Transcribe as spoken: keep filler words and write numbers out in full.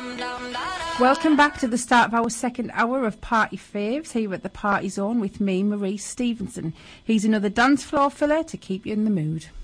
Welcome back to the start of our second hour of Party Faves here at the Party Zone with me, Maurice Stevenson. He's another dance floor filler to keep you in the mood.